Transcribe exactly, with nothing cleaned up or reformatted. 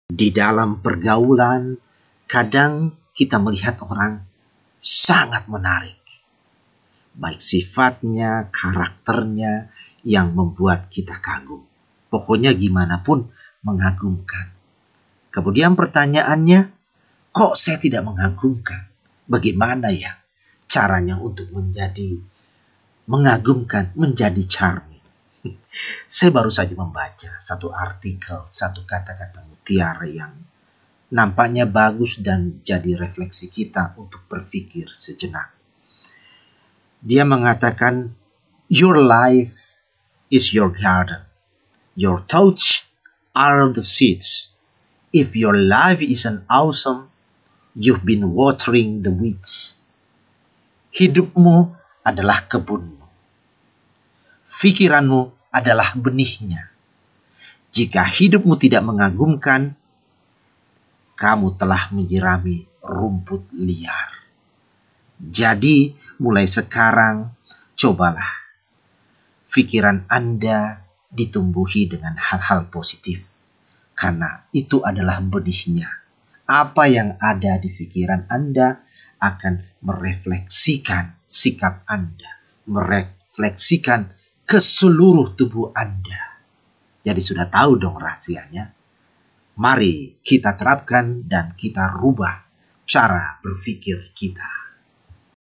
Di dalam pergaulan, kadang kita melihat orang sangat menarik. Baik sifatnya, karakternya yang membuat kita kagum. Pokoknya gimana pun mengagumkan. Kemudian pertanyaannya, kok saya tidak mengagumkan? Bagaimana ya caranya untuk menjadi mengagumkan, menjadi charming? Saya baru saja membaca satu artikel, satu kata-kata mutiara yang nampaknya bagus dan jadi refleksi kita untuk berpikir sejenak. Dia mengatakan, your life is your garden. Your thoughts are the seeds. If your life isn't awesome, you've been watering the weeds. Hidupmu adalah kebunmu. Pikiranmu adalah benihnya. Jika hidupmu tidak mengagumkan, kamu telah menyirami rumput liar. Jadi, mulai sekarang, cobalah pikiran Anda ditumbuhi dengan hal-hal positif. Karena itu adalah benihnya. Apa yang ada di pikiran Anda akan merefleksikan sikap Anda. Merefleksikan ke seluruh tubuh Anda. Jadi sudah tahu dong rahasianya. Mari kita terapkan dan kita rubah cara berpikir kita.